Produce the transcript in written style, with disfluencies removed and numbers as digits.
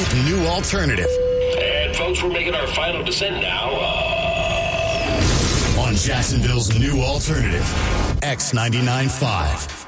new alternative. And folks, we're making our final descent now. On Jacksonville's new alternative, X99.5.